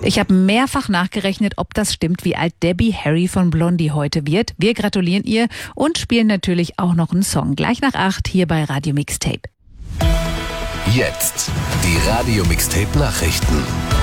Ich habe mehrfach nachgerechnet, ob das stimmt, wie alt Debbie Harry von Blondie heute wird. Wir gratulieren ihr und spielen natürlich auch noch einen Song. Gleich nach 8 hier bei Radio Mixtape. Jetzt die Radio Mixtape Nachrichten.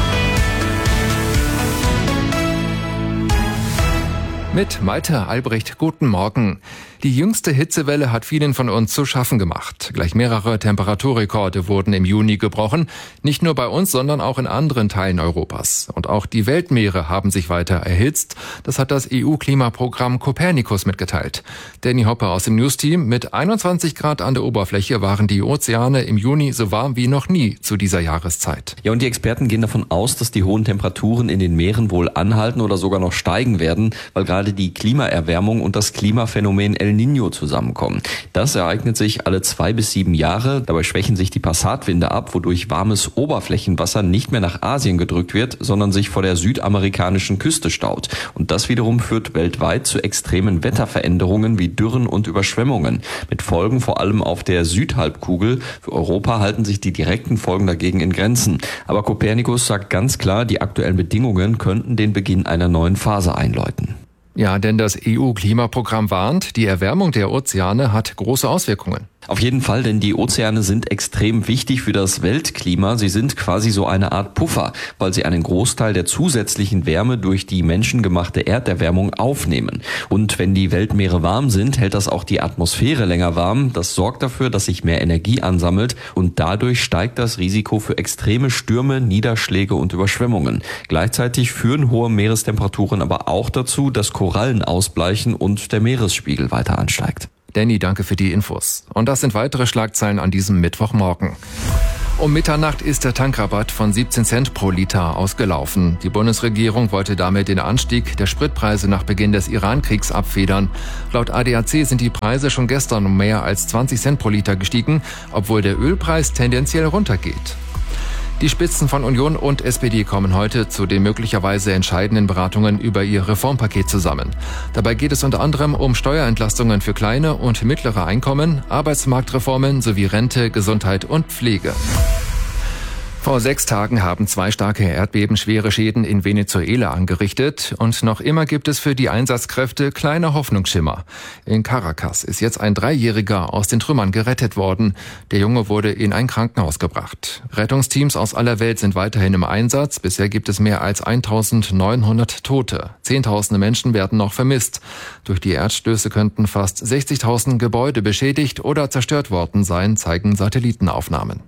Mit Malte Albrecht, guten Morgen. Die jüngste Hitzewelle hat vielen von uns zu schaffen gemacht. Gleich mehrere Temperaturrekorde wurden im Juni gebrochen. Nicht nur bei uns, sondern auch in anderen Teilen Europas. Und auch die Weltmeere haben sich weiter erhitzt. Das hat das EU-Klimaprogramm Copernicus mitgeteilt. Danny Hopper aus dem News-Team: Mit 21 Grad an der Oberfläche waren die Ozeane im Juni so warm wie noch nie zu dieser Jahreszeit. Ja, und die Experten gehen davon aus, dass die hohen Temperaturen in den Meeren wohl anhalten oder sogar noch steigen werden, weil gerade die Klimaerwärmung und das Klimaphänomen El Niño zusammenkommen. Das ereignet sich alle 2 bis 7 Jahre. Dabei schwächen sich die Passatwinde ab, wodurch warmes Oberflächenwasser nicht mehr nach Asien gedrückt wird, sondern sich vor der südamerikanischen Küste staut. Und das wiederum führt weltweit zu extremen Wetterveränderungen wie Dürren und Überschwemmungen. Mit Folgen vor allem auf der Südhalbkugel. Für Europa halten sich die direkten Folgen dagegen in Grenzen. Aber Copernicus sagt ganz klar, die aktuellen Bedingungen könnten den Beginn einer neuen Phase einläuten. Ja, denn das EU-Klimaprogramm warnt, die Erwärmung der Ozeane hat große Auswirkungen. Auf jeden Fall, denn die Ozeane sind extrem wichtig für das Weltklima. Sie sind quasi so eine Art Puffer, weil sie einen Großteil der zusätzlichen Wärme durch die menschengemachte Erderwärmung aufnehmen. Und wenn die Weltmeere warm sind, hält das auch die Atmosphäre länger warm. Das sorgt dafür, dass sich mehr Energie ansammelt und dadurch steigt das Risiko für extreme Stürme, Niederschläge und Überschwemmungen. Gleichzeitig führen hohe Meerestemperaturen aber auch dazu, dass Korallen ausbleichen und der Meeresspiegel weiter ansteigt. Danny, danke für die Infos. Und das sind weitere Schlagzeilen an diesem Mittwochmorgen. Um Mitternacht ist der Tankrabatt von 17 Cent pro Liter ausgelaufen. Die Bundesregierung wollte damit den Anstieg der Spritpreise nach Beginn des Iran-Kriegs abfedern. Laut ADAC sind die Preise schon gestern um mehr als 20 Cent pro Liter gestiegen, obwohl der Ölpreis tendenziell runtergeht. Die Spitzen von Union und SPD kommen heute zu den möglicherweise entscheidenden Beratungen über ihr Reformpaket zusammen. Dabei geht es unter anderem um Steuerentlastungen für kleine und mittlere Einkommen, Arbeitsmarktreformen sowie Rente, Gesundheit und Pflege. Vor 6 Tagen haben 2 starke Erdbeben schwere Schäden in Venezuela angerichtet und noch immer gibt es für die Einsatzkräfte kleine Hoffnungsschimmer. In Caracas ist jetzt ein 3-Jähriger aus den Trümmern gerettet worden. Der Junge wurde in ein Krankenhaus gebracht. Rettungsteams aus aller Welt sind weiterhin im Einsatz. Bisher gibt es mehr als 1900 Tote. Zehntausende Menschen werden noch vermisst. Durch die Erdstöße könnten fast 60.000 Gebäude beschädigt oder zerstört worden sein, zeigen Satellitenaufnahmen.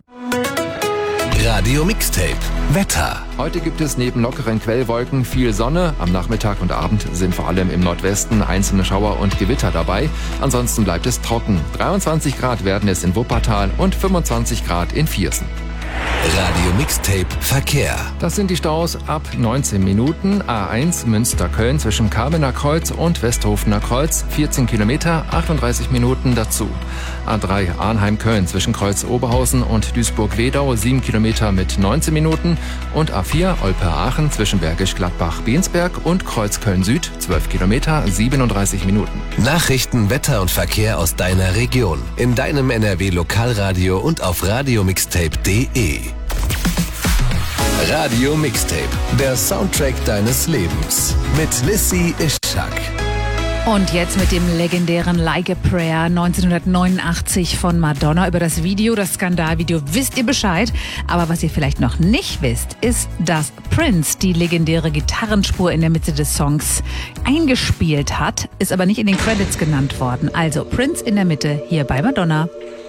Radio Mixtape Wetter. Heute gibt es neben lockeren Quellwolken viel Sonne. Am Nachmittag und Abend sind vor allem im Nordwesten einzelne Schauer und Gewitter dabei. Ansonsten bleibt es trocken. 23 Grad werden es in Wuppertal und 25 Grad in Viersen. Radio Mixtape Verkehr. Das sind die Staus ab 19 Minuten. A1 Münster-Köln zwischen Kamener Kreuz und Westhofener Kreuz. 14 Kilometer, 38 Minuten dazu. A3 Arnheim-Köln zwischen Kreuz-Oberhausen und Duisburg-Wedau. 7 Kilometer mit 19 Minuten. Und A4 Olpe-Aachen zwischen Bergisch Gladbach-Bensberg und Kreuz-Köln-Süd. 12 Kilometer, 37 Minuten. Nachrichten, Wetter und Verkehr aus deiner Region. In deinem NRW-Lokalradio und auf radiomixtape.de. Radio Mixtape, der Soundtrack deines Lebens. Mit Lissy Ischak. Und jetzt mit dem legendären Like a Prayer 1989 von Madonna. Über das Video, das Skandalvideo, wisst ihr Bescheid. Aber was ihr vielleicht noch nicht wisst, ist, dass Prince die legendäre Gitarrenspur in der Mitte des Songs eingespielt hat, ist aber nicht in den Credits genannt worden. Also Prince in der Mitte hier bei Madonna.